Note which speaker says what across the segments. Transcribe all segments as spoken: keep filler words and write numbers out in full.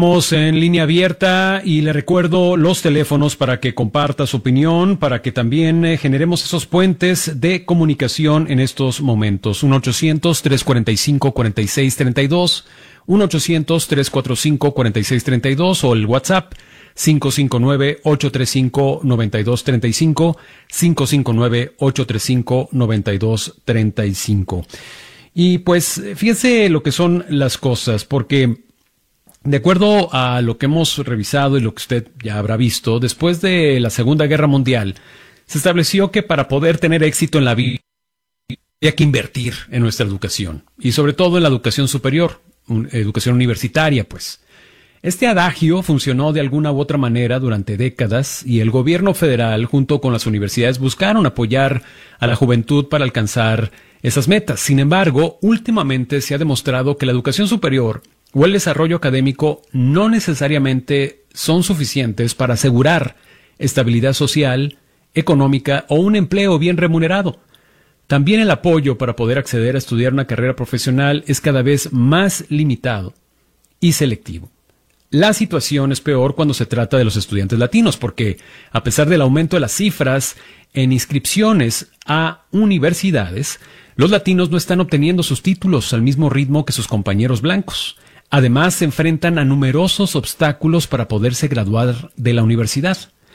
Speaker 1: Estamos en línea abierta y le recuerdo los teléfonos para que comparta su opinión, para que también eh, generemos esos puentes de comunicación en estos momentos. uno ochocientos, tres cuarenta y cinco, cuarenta y seis treinta y dos, uno ochocientos, tres cuarenta y cinco, cuarenta y seis treinta y dos o el WhatsApp cinco cinco nueve, ocho tres cinco, nueve dos tres cinco, cinco cinco nueve, ocho tres cinco, nueve dos tres cinco. Y pues fíjese lo que son las cosas, porque de acuerdo a lo que hemos revisado y lo que usted ya habrá visto, después de la Segunda Guerra Mundial, se estableció que para poder tener éxito en la vida había que invertir en nuestra educación, y sobre todo en la educación superior, educación universitaria, pues. Este adagio funcionó de alguna u otra manera durante décadas, y el gobierno federal, junto con las universidades, buscaron apoyar a la juventud para alcanzar esas metas. Sin embargo, últimamente se ha demostrado que la educación superior o el desarrollo académico no necesariamente son suficientes para asegurar estabilidad social, económica o un empleo bien remunerado. También el apoyo para poder acceder a estudiar una carrera profesional es cada vez más limitado y selectivo. La situación es peor cuando se trata de los estudiantes latinos, porque a pesar del aumento de las cifras en inscripciones a universidades, los latinos no están obteniendo sus títulos al mismo ritmo que sus compañeros blancos. Además, se enfrentan a numerosos obstáculos para poderse graduar de la universidad.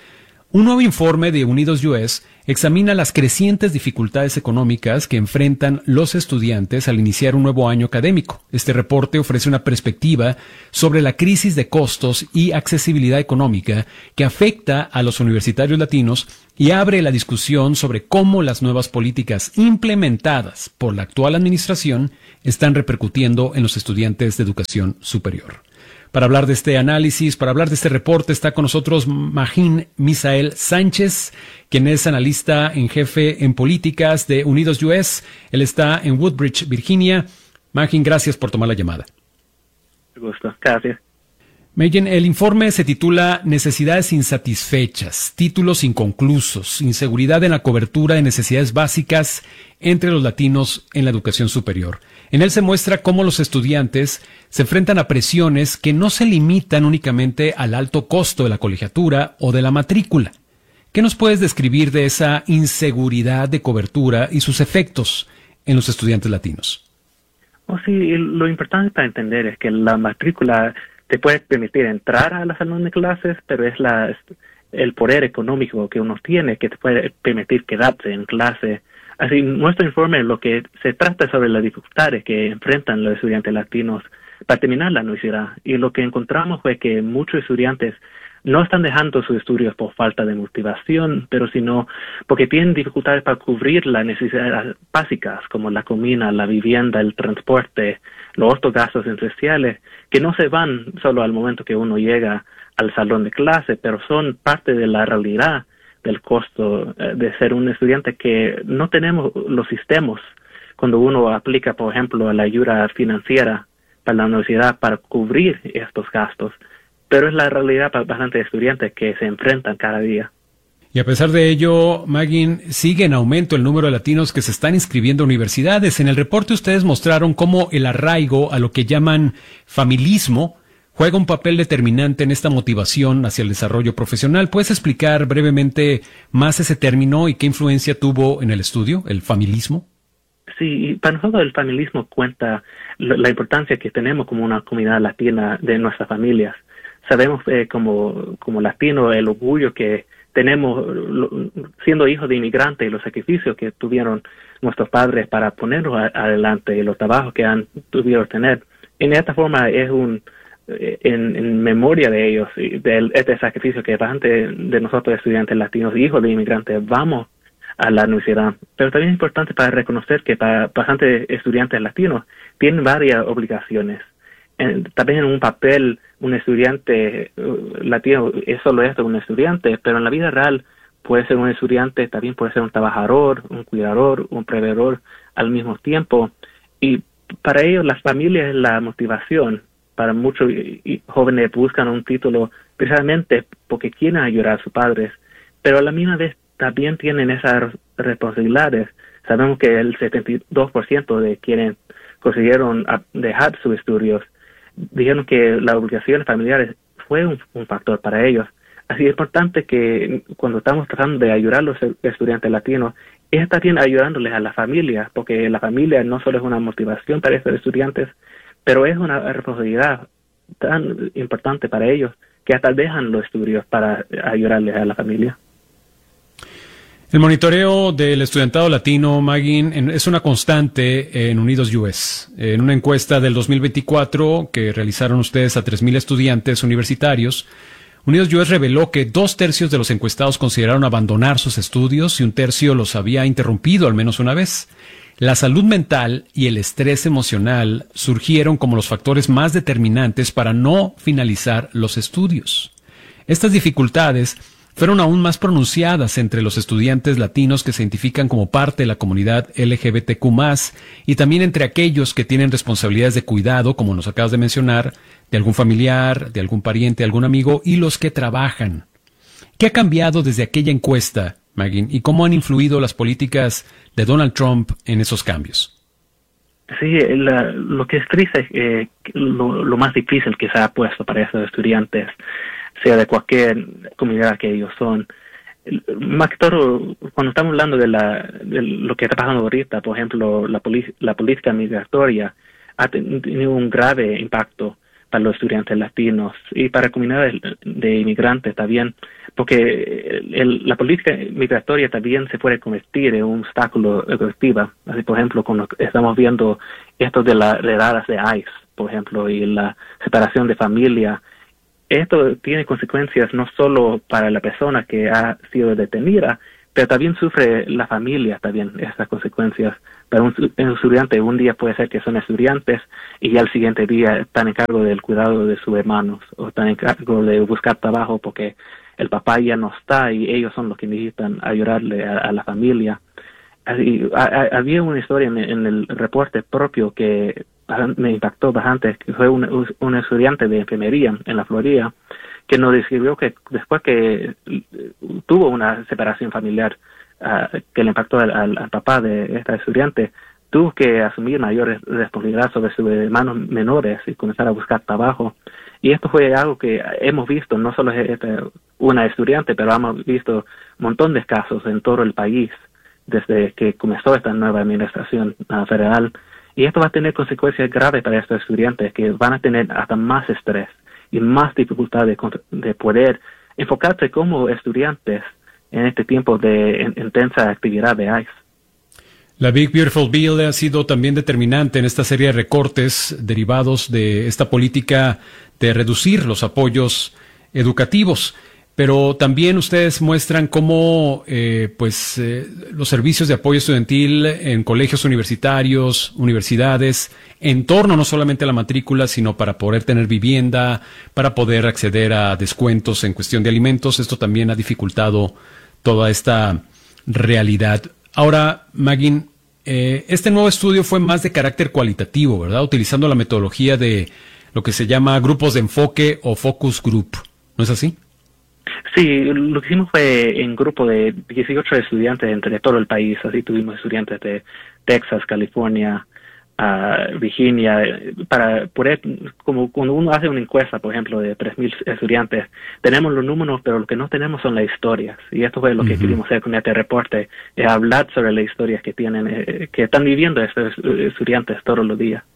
Speaker 1: Un nuevo informe de Unidos U S examina las crecientes dificultades económicas que enfrentan los estudiantes al iniciar un nuevo año académico. Este reporte ofrece una perspectiva sobre la crisis de costos y accesibilidad económica que afecta a los universitarios latinos y abre la discusión sobre cómo las nuevas políticas implementadas por la actual administración están repercutiendo en los estudiantes de educación superior. Para hablar de este análisis, para hablar de este reporte, está con nosotros Magín Misael Sánchez, quien es analista en jefe en políticas de Unidos U S. Él está en Woodbridge, Virginia. Magín, gracias por tomar la llamada.
Speaker 2: Me gusta, gracias.
Speaker 1: Magín, el informe se titula Necesidades insatisfechas, títulos inconclusos, inseguridad en la cobertura de necesidades básicas entre los latinos en la educación superior. En él se muestra cómo los estudiantes se enfrentan a presiones que no se limitan únicamente al alto costo de la colegiatura o de la matrícula. ¿Qué nos puedes describir de esa inseguridad de cobertura y sus efectos en los estudiantes latinos?
Speaker 2: Oh, sí, lo importante para entender es que la matrícula te puede permitir entrar a la salón de clases, pero es la, el poder económico que uno tiene que te puede permitir quedarse en clase. Así, nuestro informe lo que se trata sobre las dificultades que enfrentan los estudiantes latinos para terminar la universidad. Y lo que encontramos fue que muchos estudiantes no están dejando sus estudios por falta de motivación, pero sino porque tienen dificultades para cubrir las necesidades básicas como la comida, la vivienda, el transporte, los otros gastos esenciales, que no se van solo al momento que uno llega al salón de clase, pero son parte de la realidad del costo de ser un estudiante, que no tenemos los sistemas cuando uno aplica, por ejemplo, la ayuda financiera para la universidad para cubrir estos gastos. Pero es la realidad para bastantes estudiantes que se enfrentan cada día.
Speaker 1: Y a pesar de ello, Magín, sigue en aumento el número de latinos que se están inscribiendo a universidades. En el reporte ustedes mostraron cómo el arraigo a lo que llaman familismo juega un papel determinante en esta motivación hacia el desarrollo profesional. ¿Puedes explicar brevemente más ese término y qué influencia tuvo en el estudio, el familismo?
Speaker 2: Sí, para nosotros el familismo cuenta la importancia que tenemos como una comunidad latina de nuestras familias. Sabemos eh, como, como latinos el orgullo que tenemos lo, siendo hijos de inmigrantes y los sacrificios que tuvieron nuestros padres para ponernos a, adelante y los trabajos que han tuvieron tener. En esta forma es un En, en memoria de ellos, de este sacrificio que bastante de nosotros estudiantes latinos, hijos de inmigrantes, vamos a la universidad. Pero también es importante para reconocer que para bastantes estudiantes latinos tienen varias obligaciones. En, también en un papel, un estudiante uh, latino es solo esto, un estudiante, pero en la vida real puede ser un estudiante, también puede ser un trabajador, un cuidador, un proveedor al mismo tiempo. Y para ellos la familia es la motivación. Para muchos jóvenes buscan un título precisamente porque quieren ayudar a sus padres, pero a la misma vez también tienen esas responsabilidades. Sabemos que el setenta y dos por ciento de quienes consiguieron dejar sus estudios dijeron que las obligaciones familiares fue un, un factor para ellos. Así es importante que cuando estamos tratando de ayudar a los estudiantes latinos, es también ayudándoles a la familia, porque la familia no solo es una motivación para estos estudiantes, pero es una responsabilidad tan importante para ellos que hasta dejan los estudios para ayudarles a la familia.
Speaker 1: El monitoreo del estudiantado latino, Magin, es una constante en Unidos U S. En una encuesta del dos mil veinticuatro que realizaron ustedes a tres mil estudiantes universitarios, Unidos U S reveló que dos tercios de los encuestados consideraron abandonar sus estudios y un tercio los había interrumpido al menos una vez. La salud mental y el estrés emocional surgieron como los factores más determinantes para no finalizar los estudios. Estas dificultades fueron aún más pronunciadas entre los estudiantes latinos que se identifican como parte de la comunidad L G B T Q más, y también entre aquellos que tienen responsabilidades de cuidado, como nos acabas de mencionar, de algún familiar, de algún pariente, algún amigo, y los que trabajan. ¿Qué ha cambiado desde aquella encuesta, Magin, y cómo han influido las políticas de Donald Trump en esos cambios?
Speaker 2: Sí, la, lo que es triste es eh, lo, lo más difícil que se ha puesto para esos estudiantes, sea de cualquier comunidad que ellos son. Más que todo, cuando estamos hablando de, la, de lo que está pasando ahorita, por ejemplo, la, poli- la política migratoria ha tenido un grave impacto para los estudiantes latinos y para comunidades de inmigrantes también, porque el, la política migratoria también se puede convertir en un obstáculo efectivo. Así, por ejemplo, cuando estamos viendo esto de las redadas de ICE, por ejemplo, y la separación de familia, esto tiene consecuencias no solo para la persona que ha sido detenida, pero también sufre la familia también estas consecuencias. Para un, un estudiante, un día puede ser que son estudiantes y ya el siguiente día están en cargo del cuidado de sus hermanos o están en cargo de buscar trabajo porque el papá ya no está y ellos son los que necesitan ayudarle a, a la familia. Así, a, a, había una historia en, en el reporte propio que me impactó bastante, que fue un, un estudiante de enfermería en la Florida que nos describió que después que tuvo una separación familiar uh, que le impactó al, al, al papá de esta estudiante, tuvo que asumir mayor responsabilidad sobre sus hermanos menores y comenzar a buscar trabajo. Y esto fue algo que hemos visto, no solo es una estudiante, pero hemos visto un montón de casos en todo el país desde que comenzó esta nueva administración uh, federal. Y esto va a tener consecuencias graves para estos estudiantes que van a tener hasta más estrés y más dificultad de, de poder enfocarse como estudiantes en este tiempo de en, intensa actividad de ICE.
Speaker 1: La Big Beautiful Bill ha sido también determinante en esta serie de recortes derivados de esta política de reducir los apoyos educativos. Pero también ustedes muestran cómo eh, pues, eh, los servicios de apoyo estudiantil en colegios universitarios, universidades, en torno no solamente a la matrícula, sino para poder tener vivienda, para poder acceder a descuentos en cuestión de alimentos. Esto también ha dificultado toda esta realidad. Ahora, Magin, eh, este nuevo estudio fue más de carácter cualitativo, ¿verdad? Utilizando la metodología de lo que se llama grupos de enfoque o focus group. ¿No es así?
Speaker 2: Sí, lo que hicimos fue en grupo de dieciocho estudiantes entre todo el país. Así tuvimos estudiantes de Texas, California, uh, Virginia, para poder, como cuando uno hace una encuesta, por ejemplo, de tres mil estudiantes, tenemos los números, pero lo que no tenemos son las historias. Y esto fue lo que uh-huh. queríamos hacer con este reporte, es hablar sobre las historias que tienen, eh, que están viviendo estos estudiantes todos los días.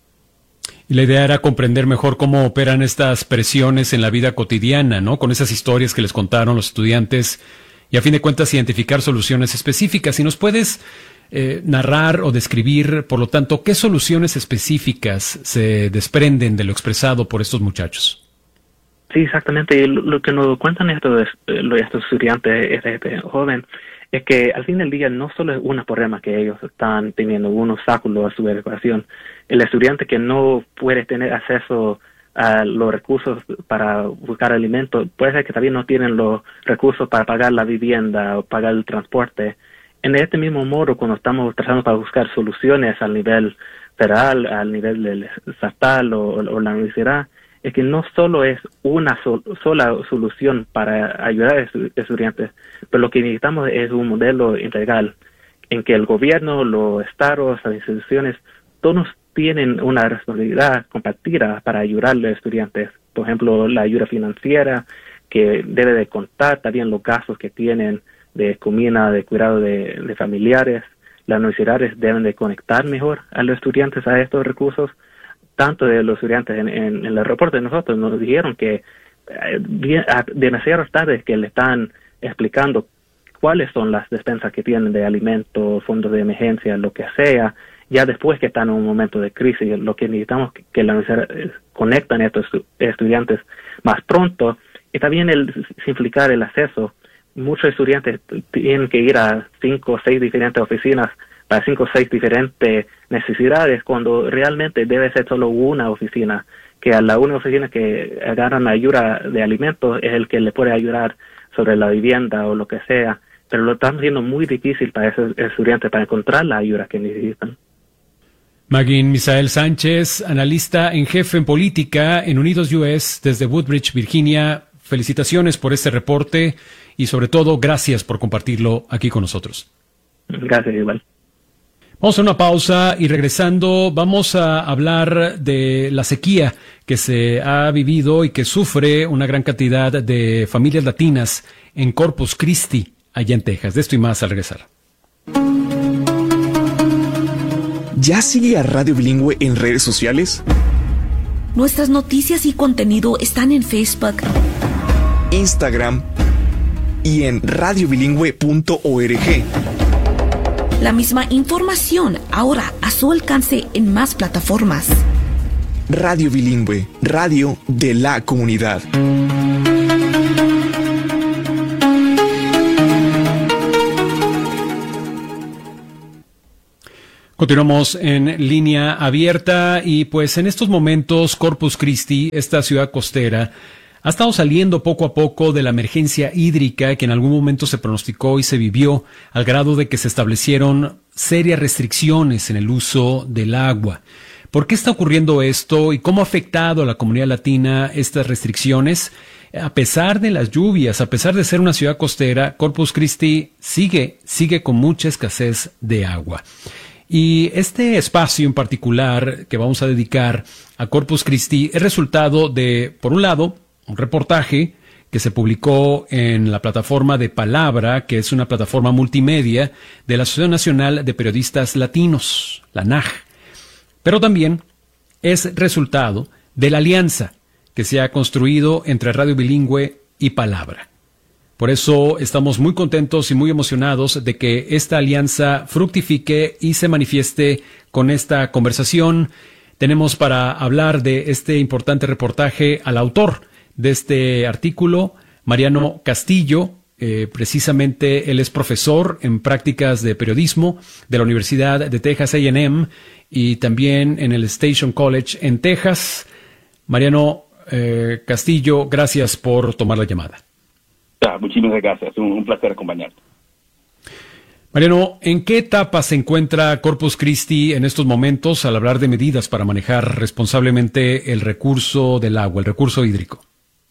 Speaker 1: Y la idea era comprender mejor cómo operan estas presiones en la vida cotidiana, ¿no? Con esas historias que les contaron los estudiantes y a fin de cuentas identificar soluciones específicas. Si nos puedes eh, narrar o describir, por lo tanto, ¿qué soluciones específicas se desprenden de lo expresado por estos muchachos?
Speaker 2: Sí, exactamente. Y lo, lo que nos cuentan estos, estos estudiantes, este, este joven, es que al fin del día no solo es un problema que ellos están teniendo, un obstáculo a su educación. El estudiante que no puede tener acceso a los recursos para buscar alimentos, puede ser que también no tienen los recursos para pagar la vivienda o pagar el transporte. En este mismo modo, cuando estamos tratando para buscar soluciones al nivel federal, al nivel del estatal o, o la universidad, es que no solo es una sol, sola solución para ayudar a los estudiantes, pero lo que necesitamos es un modelo integral en que el gobierno, los estados, las instituciones, todos tienen una responsabilidad compartida para ayudar a los estudiantes. Por ejemplo, la ayuda financiera, que debe de contar también los gastos que tienen de comida, de cuidado de, de familiares. Las universidades deben de conectar mejor a los estudiantes a estos recursos. Tanto de los estudiantes en, en, en el reporte de nosotros nos dijeron que eh, demasiado tarde que le están explicando cuáles son las despensas que tienen de alimentos, fondos de emergencia, lo que sea, ya después que están en un momento de crisis. Lo que necesitamos que, que la universidad conecten a estos estudiantes más pronto, y también el simplificar el acceso. Muchos estudiantes tienen que ir a cinco o seis diferentes oficinas para cinco o seis diferentes necesidades, cuando realmente debe ser solo una oficina, que a la única oficina que agarran ayuda de alimentos es el que le puede ayudar sobre la vivienda o lo que sea, pero lo están haciendo muy difícil para esos estudiantes para encontrar la ayuda que necesitan.
Speaker 1: Magin Misael Sánchez, analista en jefe en política en Unidos U S desde Woodbridge, Virginia. Felicitaciones por este reporte y sobre todo gracias por compartirlo aquí con nosotros.
Speaker 2: Gracias, igual.
Speaker 1: Vamos a una pausa y regresando vamos a hablar de la sequía que se ha vivido y que sufre una gran cantidad de familias latinas en Corpus Christi, allá en Texas. De esto y más al regresar.
Speaker 3: ¿Ya sigue a Radio Bilingüe en redes sociales?
Speaker 4: Nuestras noticias y contenido están en Facebook,
Speaker 3: Instagram y en radio bilingüe punto org.
Speaker 4: La misma información ahora a su alcance en más plataformas.
Speaker 3: Radio Bilingüe, radio de la comunidad.
Speaker 1: Continuamos en línea abierta y pues en estos momentos Corpus Christi, esta ciudad costera, ha estado saliendo poco a poco de la emergencia hídrica que en algún momento se pronosticó y se vivió al grado de que se establecieron serias restricciones en el uso del agua. ¿Por qué está ocurriendo esto y cómo ha afectado a la comunidad latina estas restricciones? A pesar de las lluvias, a pesar de ser una ciudad costera, Corpus Christi sigue, sigue con mucha escasez de agua. Y este espacio en particular que vamos a dedicar a Corpus Christi es resultado de, por un lado, un reportaje que se publicó en la plataforma de Palabra, que es una plataforma multimedia de la Asociación Nacional de Periodistas Latinos, la N A J. Pero también es resultado de la alianza que se ha construido entre Radio Bilingüe y Palabra. Por eso estamos muy contentos y muy emocionados de que esta alianza fructifique y se manifieste con esta conversación. Tenemos para hablar de este importante reportaje al autor de este artículo, Mariano Castillo. Eh, precisamente él es profesor en prácticas de periodismo de la Universidad de Texas A and M y también en el Station College en Texas. Mariano eh, Castillo, gracias por tomar la llamada.
Speaker 5: Ah, muchísimas gracias, un, un placer acompañarte.
Speaker 1: Mariano, ¿en qué etapa se encuentra Corpus Christi en estos momentos al hablar de medidas para manejar responsablemente el recurso del agua, el recurso hídrico?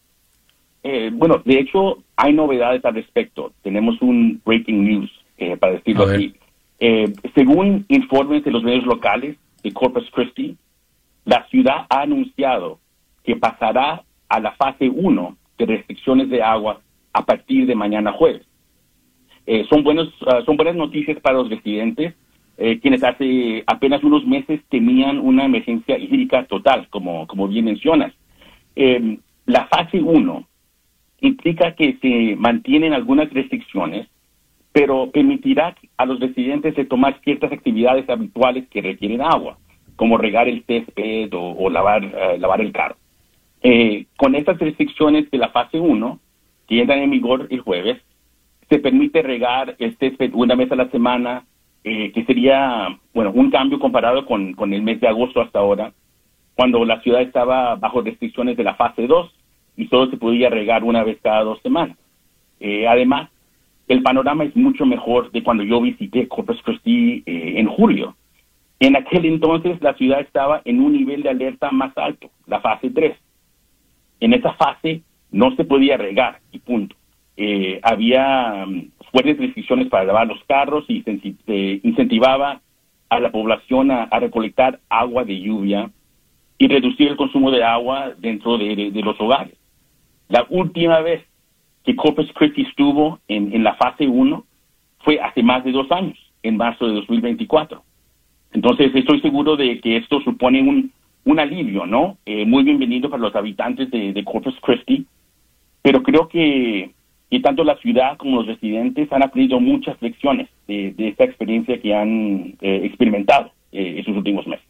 Speaker 5: Eh, bueno, de hecho, hay novedades al respecto. Tenemos un breaking news, eh, para decirlo así. Eh, según informes de los medios locales de Corpus Christi, la ciudad ha anunciado que pasará a la fase uno de restricciones de agua a partir de mañana jueves. Eh, son, buenos, uh, son buenas noticias para los residentes, eh, quienes hace apenas unos meses temían una emergencia hídrica total, como, como bien mencionas. Eh, la fase uno implica que se mantienen algunas restricciones, pero permitirá a los residentes de tomar ciertas actividades habituales que requieren agua, como regar el césped o, o lavar, uh, lavar el carro. Eh, con estas restricciones de la fase uno, que entran en vigor el jueves, se permite regar el césped una vez a la semana, eh, que sería, bueno, un cambio comparado con, con el mes de agosto hasta ahora, cuando la ciudad estaba bajo restricciones de la fase dos y solo se podía regar una vez cada dos semanas. Eh, además, el panorama es mucho mejor de cuando yo visité Corpus Christi eh, en julio. En aquel entonces la ciudad estaba en un nivel de alerta más alto, la fase tres. En esa fase no se podía regar y punto. Eh, había um, fuertes restricciones para lavar los carros y se eh, incentivaba a la población a, a recolectar agua de lluvia y reducir el consumo de agua dentro de, de, de los hogares. La última vez que Corpus Christi estuvo en, en la fase uno fue hace más de dos años, en marzo de dos mil veinticuatro. Entonces, estoy seguro de que esto supone un, un alivio, ¿no? Eh, muy bienvenido para los habitantes de, de Corpus Christi, pero creo que, que tanto la ciudad como los residentes han aprendido muchas lecciones de, de esta experiencia que han eh, experimentado eh, en sus últimos meses.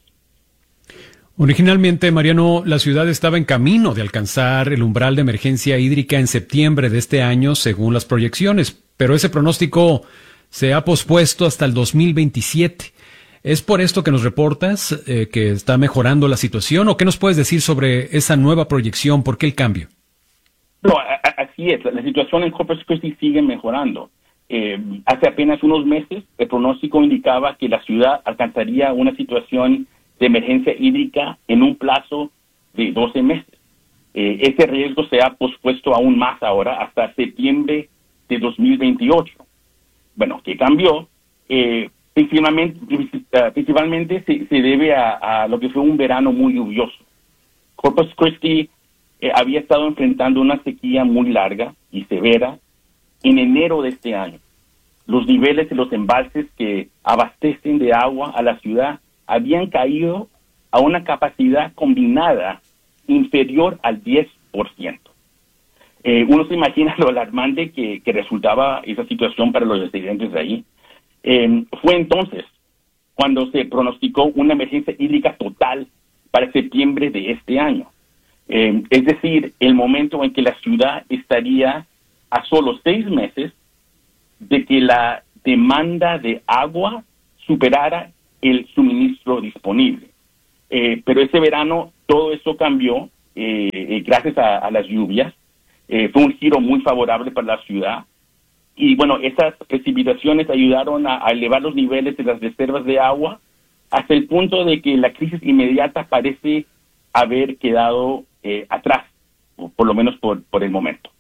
Speaker 1: Originalmente, Mariano, la ciudad estaba en camino de alcanzar el umbral de emergencia hídrica en septiembre de este año, según las proyecciones, pero ese pronóstico se ha pospuesto hasta el dos mil veintisiete. ¿Es por esto que nos reportas eh, que está mejorando la situación, o qué nos puedes decir sobre esa nueva proyección? ¿Por qué el cambio?
Speaker 5: No, a, a, así es. La situación en Corpus Christi sigue mejorando. Eh, hace apenas unos meses, el pronóstico indicaba que la ciudad alcanzaría una situación de emergencia hídrica en un plazo de doce meses. Eh, este riesgo se ha pospuesto aún más ahora, hasta septiembre de dos mil veintiocho. Bueno, ¿qué cambió? Eh, principalmente uh, principalmente se, se debe a, a lo que fue un verano muy lluvioso. Corpus Christi eh, había estado enfrentando una sequía muy larga y severa en enero de este año. Los niveles de los embalses que abastecen de agua a la ciudad habían caído a una capacidad combinada inferior al diez por ciento. Eh, uno se imagina lo alarmante que, que resultaba esa situación para los residentes de ahí. Eh, fue entonces cuando se pronosticó una emergencia hídrica total para septiembre de este año. Eh, es decir, el momento en que la ciudad estaría a solo seis meses de que la demanda de agua superara el suministro disponible. Eh, pero ese verano todo eso cambió eh, eh, gracias a, a las lluvias. Eh, fue un giro muy favorable para la ciudad. Y bueno, esas precipitaciones ayudaron a, a elevar los niveles de las reservas de agua hasta el punto de que la crisis inmediata parece haber quedado eh, atrás, o por lo menos por, por el momento.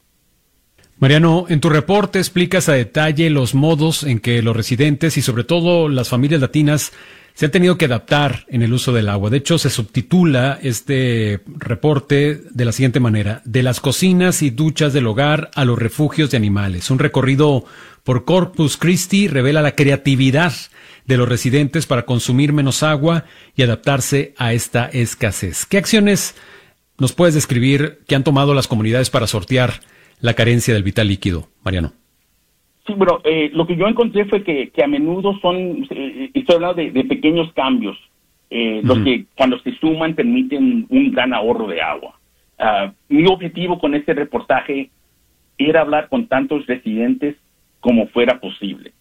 Speaker 1: Mariano, en tu reporte explicas a detalle los modos en que los residentes y sobre todo las familias latinas se han tenido que adaptar en el uso del agua. De hecho, se subtitula este reporte de la siguiente manera: de las cocinas y duchas del hogar a los refugios de animales. Un recorrido por Corpus Christi revela la creatividad de los residentes para consumir menos agua y adaptarse a esta escasez. ¿Qué acciones nos puedes describir que han tomado las comunidades para sortear la carencia del vital líquido, Mariano?
Speaker 5: Sí, bueno, eh, lo que yo encontré fue que, que a menudo son, eh, estoy hablando de, de pequeños cambios, eh, uh-huh. los que cuando se suman permiten un gran ahorro de agua. Uh, mi objetivo con este reportaje era hablar con tantos residentes como fuera posible.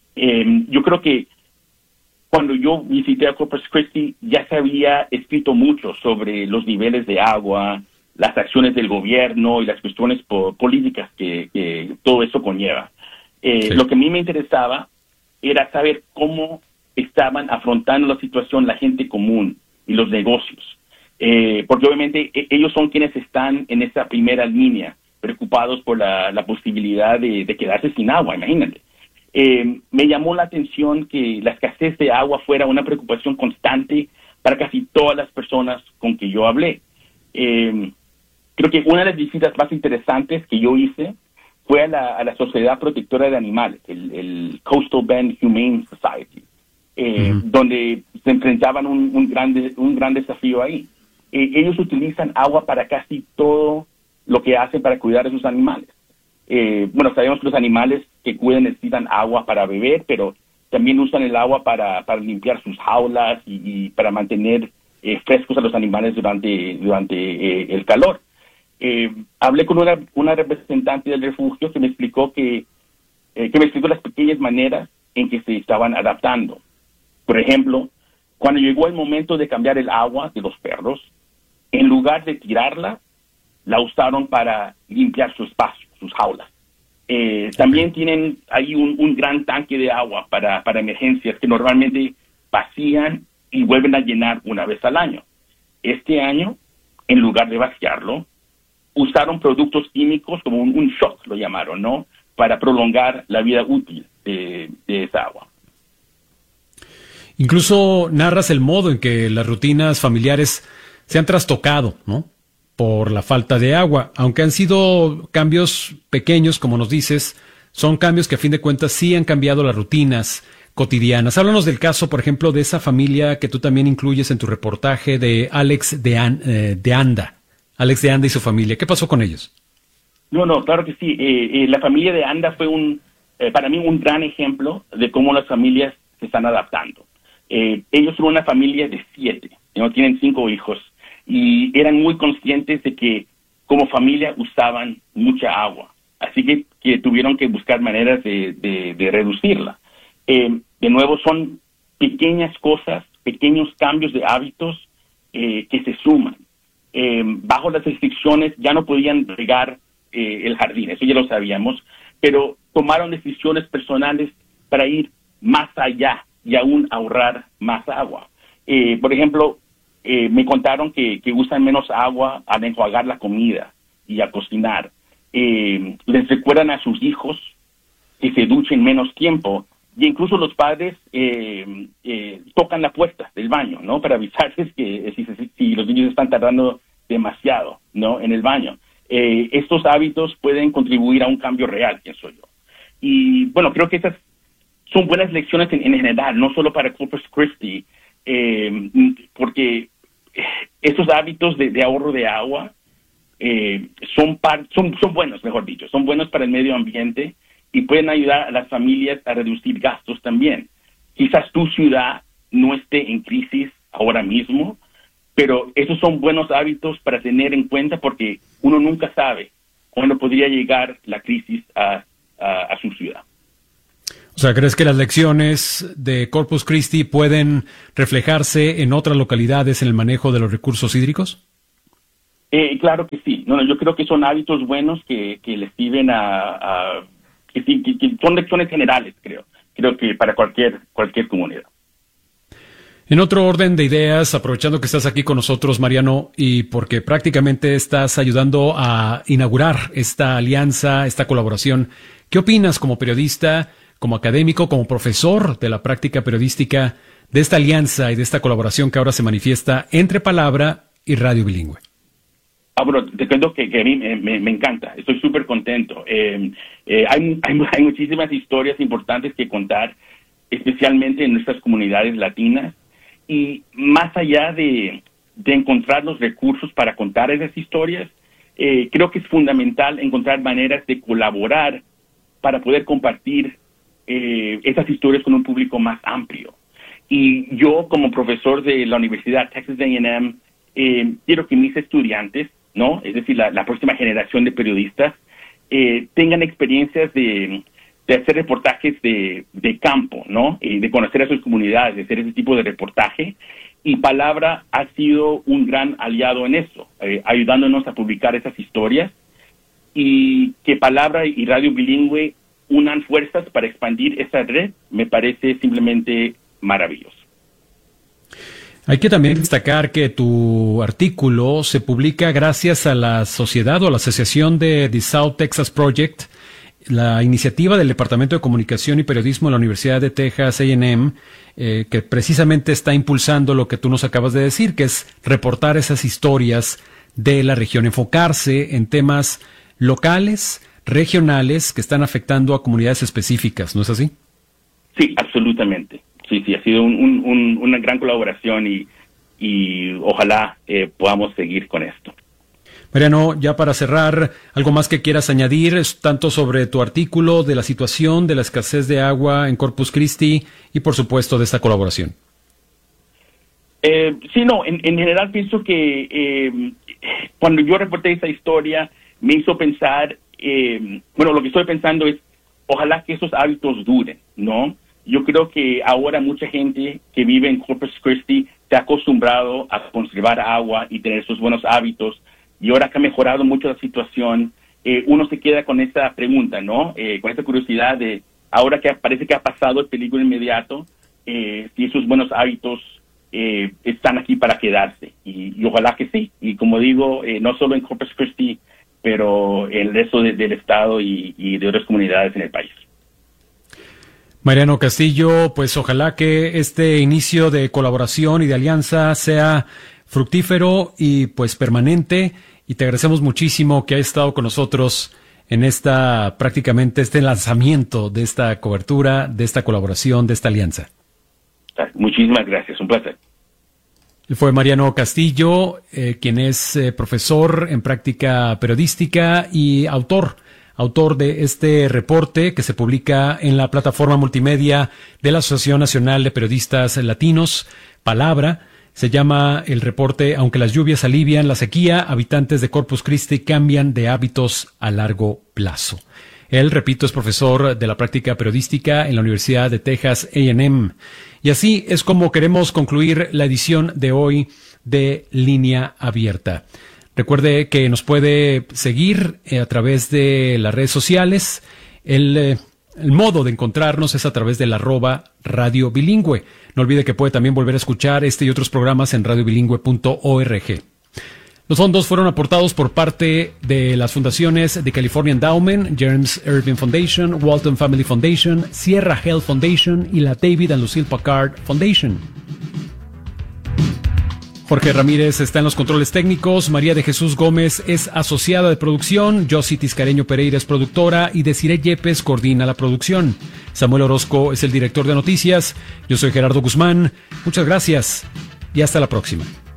Speaker 5: Eh, yo creo que cuando yo visité a Corpus Christi ya se había escrito mucho sobre los niveles de agua, las acciones del gobierno y las cuestiones po- políticas que, que todo eso conlleva. Eh, sí. Lo que a mí me interesaba era saber cómo estaban afrontando la situación la gente común y los negocios. Eh, porque obviamente e- ellos son quienes están en esa primera línea, preocupados por la, la posibilidad de, de quedarse sin agua, imagínate. Eh, me llamó la atención que la escasez de agua fuera una preocupación constante para casi todas las personas con que yo hablé. Eh, creo que una de las visitas más interesantes que yo hice fue a la, a la Sociedad Protectora de Animales, el, el Coastal Bend Humane Society, eh, uh-huh. donde se enfrentaban un, un, grande, un gran desafío ahí. Eh, ellos utilizan agua para casi todo lo que hacen para cuidar a sus animales. Eh, bueno, sabemos que los animales que cuidan necesitan agua para beber, pero también usan el agua para, para limpiar sus jaulas y, y para mantener eh, frescos a los animales durante, durante eh, el calor. Eh, hablé con una, una representante del refugio que me explicó que, eh, que me explicó las pequeñas maneras en que se estaban adaptando. Por ejemplo, cuando llegó el momento de cambiar el agua de los perros, en lugar de tirarla, la usaron para limpiar su espacio, sus jaulas. Eh, también tienen ahí un, un gran tanque de agua para, para emergencias que normalmente vacían y vuelven a llenar una vez al año. Este año, en lugar de vaciarlo, usaron productos químicos como un, un shock, lo llamaron, ¿no? Para prolongar la vida útil de, de esa agua.
Speaker 1: Incluso narras el modo en que las rutinas familiares se han trastocado, ¿no? Por la falta de agua, aunque han sido cambios pequeños, como nos dices, son cambios que a fin de cuentas sí han cambiado las rutinas cotidianas. Háblanos del caso, por ejemplo, de esa familia que tú también incluyes en tu reportaje de Alex de, An, eh, de Anda, Alex de Anda y su familia. ¿Qué pasó con ellos?
Speaker 5: No, no, claro que sí. Eh, eh, la familia de Anda fue un, eh, para mí, un gran ejemplo de cómo las familias se están adaptando. Eh, ellos son una familia de siete, ¿no? Tienen cinco hijos y eran muy conscientes de que como familia usaban mucha agua, así que, que tuvieron que buscar maneras de, de, de reducirla. Eh, de nuevo, son pequeñas cosas, pequeños cambios de hábitos eh, que se suman. Eh, bajo las restricciones ya no podían regar eh, el jardín, eso ya lo sabíamos, pero tomaron decisiones personales para ir más allá y aún ahorrar más agua. Eh, por ejemplo, eh, me contaron que, que usan menos agua al enjuagar la comida y a cocinar. Eh, les recuerdan a sus hijos que se duchen menos tiempo, y incluso los padres eh, eh, tocan la puerta del baño, ¿no? Para avisarles que si, si, si los niños están tardando demasiado, ¿no? En el baño. Eh, estos hábitos pueden contribuir a un cambio real, pienso yo. Y bueno, creo que estas son buenas lecciones en, en general, no solo para Corpus Christi, eh, porque estos hábitos de, de ahorro de agua eh, son, par, son, son buenos, mejor dicho, son buenos para el medio ambiente y pueden ayudar a las familias a reducir gastos también. Quizás tu ciudad no esté en crisis ahora mismo, pero esos son buenos hábitos para tener en cuenta porque uno nunca sabe cuándo podría llegar la crisis a, a, a su ciudad.
Speaker 1: O sea, ¿crees que las lecciones de Corpus Christi pueden reflejarse en otras localidades en el manejo de los recursos hídricos?
Speaker 5: Eh, claro que sí. No, no, yo creo que son hábitos buenos que, que les sirven a... a que, que, que son lecciones generales, creo. Creo que para cualquier, cualquier comunidad.
Speaker 1: En otro orden de ideas, aprovechando que estás aquí con nosotros, Mariano, y porque prácticamente estás ayudando a inaugurar esta alianza, esta colaboración, ¿qué opinas como periodista, como académico, como profesor de la práctica periodística de esta alianza y de esta colaboración que ahora se manifiesta entre Palabra y Radio Bilingüe?
Speaker 5: Ah, bueno, te cuento que, que a mí me, me, me encanta, estoy súper contento. Eh, eh, hay, hay, hay muchísimas historias importantes que contar, especialmente en nuestras comunidades latinas, y más allá de, de encontrar los recursos para contar esas historias, eh, creo que es fundamental encontrar maneras de colaborar para poder compartir eh, esas historias con un público más amplio. Y yo, como profesor de la Universidad Texas A and M, eh, quiero que mis estudiantes, ¿no? Es decir, la, la próxima generación de periodistas, eh, tengan experiencias de, de hacer reportajes de, de campo, ¿no? Eh, de conocer a sus comunidades, de hacer ese tipo de reportaje. Y Palabra ha sido un gran aliado en eso, eh, ayudándonos a publicar esas historias. Y que Palabra y Radio Bilingüe unan fuerzas para expandir esa red, me parece simplemente maravilloso.
Speaker 1: Hay que también destacar que tu artículo se publica gracias a la sociedad o a la asociación de The South Texas Project, la iniciativa del Departamento de Comunicación y Periodismo de la Universidad de Texas A and M, eh, que precisamente está impulsando lo que tú nos acabas de decir, que es reportar esas historias de la región, enfocarse en temas locales, regionales, que están afectando a comunidades específicas, ¿no es así?
Speaker 5: Sí, absolutamente. Sí, sí, ha sido un, un, un, una gran colaboración y, y ojalá eh, podamos seguir con esto.
Speaker 1: Mariano, ya para cerrar, ¿algo más que quieras añadir, tanto sobre tu artículo, de la situación, de la escasez de agua en Corpus Christi y, por supuesto, de esta colaboración?
Speaker 5: Eh, sí, no, en, en general pienso que eh, cuando yo reporté esa historia me hizo pensar, eh, bueno, lo que estoy pensando es, ojalá que esos hábitos duren, ¿no? Yo creo que ahora mucha gente que vive en Corpus Christi se ha acostumbrado a conservar agua y tener esos buenos hábitos, y ahora que ha mejorado mucho la situación, eh, uno se queda con esa pregunta, ¿no? Eh, con esa curiosidad de, ahora que parece que ha pasado el peligro inmediato, eh, si esos buenos hábitos eh, están aquí para quedarse, y, y ojalá que sí. Y como digo, eh, no solo en Corpus Christi, pero en el resto de, del estado y, y de otras comunidades en el país.
Speaker 1: Mariano Castillo, pues ojalá que este inicio de colaboración y de alianza sea fructífero y pues permanente, y te agradecemos muchísimo que hayas estado con nosotros en esta, prácticamente este lanzamiento de esta cobertura, de esta colaboración, de esta alianza.
Speaker 5: Muchísimas gracias, un placer.
Speaker 1: Fue Mariano Castillo, eh, quien es eh, profesor en práctica periodística y autor autor de este reporte que se publica en la plataforma multimedia de la Asociación Nacional de Periodistas Latinos, Palabra. Se llama el reporte Aunque las lluvias alivian la sequía, habitantes de Corpus Christi cambian de hábitos a largo plazo. Él, repito, es profesor de la práctica periodística en la Universidad de Texas A and M. Y así es como queremos concluir la edición de hoy de Línea Abierta. Recuerde que nos puede seguir a través de las redes sociales. El, eh, el modo de encontrarnos es a través del arroba Radio Bilingüe. No olvide que puede también volver a escuchar este y otros programas en radio bilingüe punto org. Los fondos fueron aportados por parte de las fundaciones de California Endowment, James Irving Foundation, Walton Family Foundation, Sierra Health Foundation y la David and Lucille Packard Foundation. Jorge Ramírez está en los controles técnicos, María de Jesús Gómez es asociada de producción, Josie Tiscareño Pereira es productora y Desiree Yepes coordina la producción. Samuel Orozco es el director de noticias, yo soy Gerardo Guzmán, muchas gracias y hasta la próxima.